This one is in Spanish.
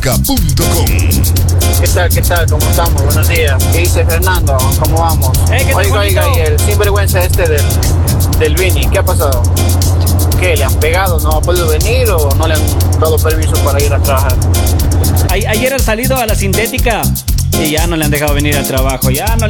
¿Qué tal? ¿Qué tal? ¿Cómo estamos? Buenos días. ¿Qué dice Fernando? ¿Cómo vamos? Oiga, y el sinvergüenza del Vini, ¿qué ha pasado? ¿Qué? ¿Le han pegado? ¿No ha podido venir o no le han dado permiso para ir a trabajar? Ayer ha salido a la sintética y ya no le han dejado venir al trabajo, ya no